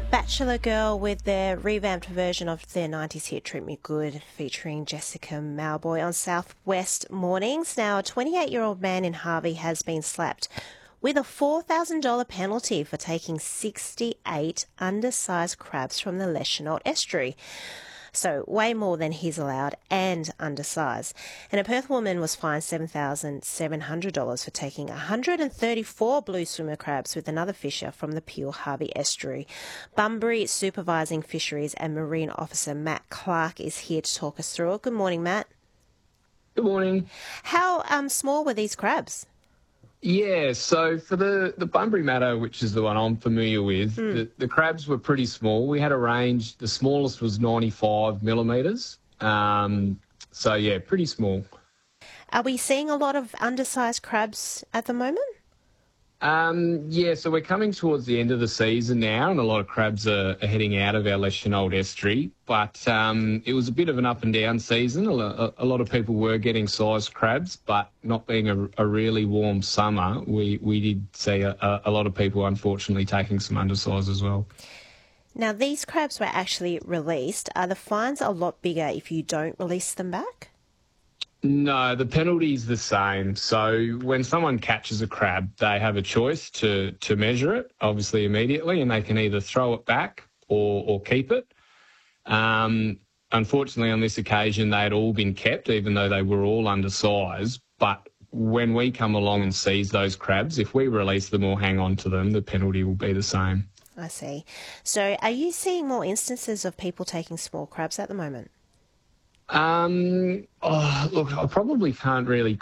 Bachelor Girl with their revamped version of their 90s hit Treat Me Good, featuring Jessica Mauboy on South West Mornings. Now, a 28-year-old man in Harvey has been slapped with a $4,000 penalty for taking 68 undersized crabs from the Les Chenot estuary. So way more than he's allowed and undersized. And a Perth woman was fined $7,700 for taking 134 blue swimmer crabs with another fisher from the Peel Harvey estuary. Bunbury Supervising Fisheries and Marine Officer Matt Clark is here to talk us through it. Good morning, Matt. Good morning. How small were these crabs? Yeah, so for the Bunbury matter, which is the one I'm familiar with, the crabs were pretty small. We had a range. The smallest was 95 millimetres. So, yeah, pretty small. Are we seeing a lot of undersized crabs at the moment? Yeah, so we're coming towards the end of the season now, and a lot of crabs are heading out of our Les Chenot estuary. But it was a bit of an up and down season. A lot of people were getting sized crabs, but not being a really warm summer, we did see a lot of people, unfortunately, taking some undersize as well. Now, these crabs were actually released. Are the fines a lot bigger if you don't release them back? No, the penalty's the same. So when someone catches a crab, they have a choice to measure it, obviously immediately, and they can either throw it back or keep it. Unfortunately, on this occasion, they had all been kept, even though they were all undersized. But when we come along and seize those crabs, if we release them or hang on to them, the penalty will be the same. I see. So are you seeing more instances of people taking small crabs at the moment? Look, I probably can't really